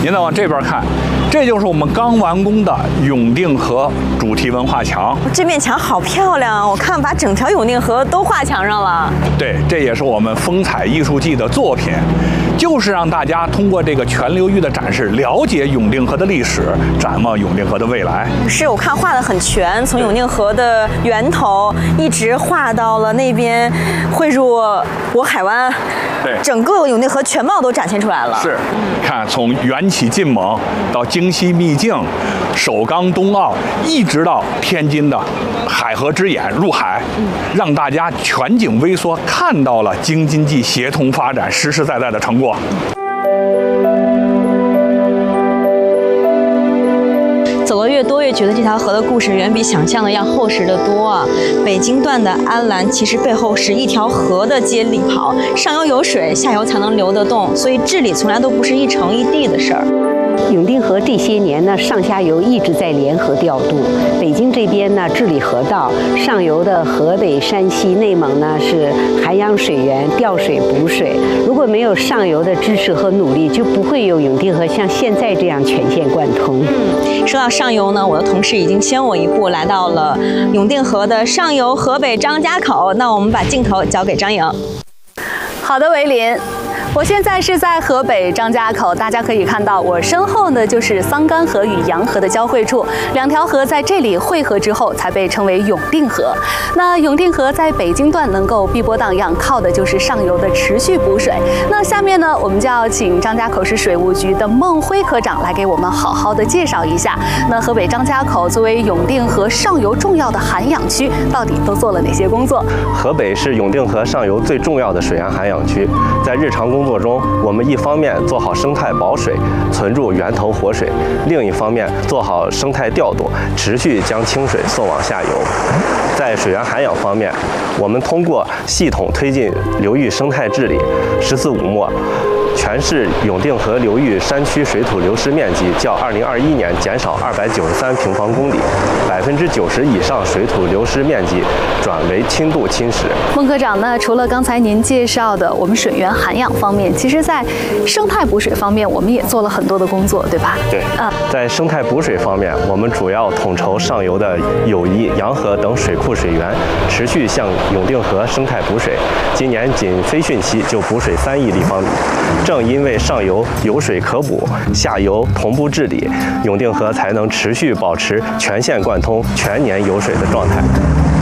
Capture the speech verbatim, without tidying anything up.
您再往这边看，这就是我们刚完工的永定河主题文化墙。 这面墙好漂亮，我看把整条永定河都画墙上了。 对，这也是我们风采艺术季的作品，就是让大家通过这个全流域的展示，了解永定河的历史，展望永定河的未来。 是我看画的很全，从永定河的源头一直画到了那边汇入渤海湾， 对， 整个永定河全貌都展现出来了。 是，看从缘起晋蒙到京西秘境、首钢东澳，一直到天津的海河之眼入海，让大家全景微缩看到了京津冀协同发展实实在在的成果。 走了越多，越觉得这条河的故事远比想象的要厚实得多啊！北京段的安澜其实背后是一条河的接力跑，上游有水，下游才能流得动，所以治理从来都不是一城一地的事儿。 永定河这些年呢，上下游一直在联合调度。北京这边呢治理河道，上游的河北、山西、内蒙呢是涵养水源、调水补水。如果没有上游的支持和努力，就不会有永定河像现在这样全线贯通。 嗯，说到上游呢，我的同事已经先我一步来到了永定河的上游河北张家口。那我们把镜头交给张颖。 好的，维林。我现在是在河北张家口，大家可以看到我身后呢就是桑干河与洋河的交汇处，两条河在这里汇合之后才被称为永定河。那永定河在北京段能够碧波荡漾，靠的就是上游的持续补水。那下面呢，我们就要请张家口市水务局的孟辉科长来给我们好好的介绍一下，那河北张家口作为永定河上游重要的涵养区，到底都做了哪些工作？ 河北是永定河上游最重要的水源涵养区，在日常工作中，我们一方面做好生态保水，存住源头活水；另一方面做好生态调度，持续将清水送往下游。在水源涵养方面，我们通过系统推进流域生态治理“十四五没”，全市永定河流域山区水土流失面积较二零二一年减少二百九十三平方公里，百分之九十以上水土流失面积转为轻度侵蚀。 孟科长，那除了刚才您介绍的我们水源涵养方面，其实在生态补水方面，我们也做了很多的工作，对吧？ 对， 嗯， 在生态补水方面，我们主要统筹上游的友谊、洋河等水库水源，持续向永定河生态补水。今年仅非汛期就补水三亿立方米。正因为上游有水可补，下游同步治理，永定河才能持续保持全线贯通、全年有水的状态。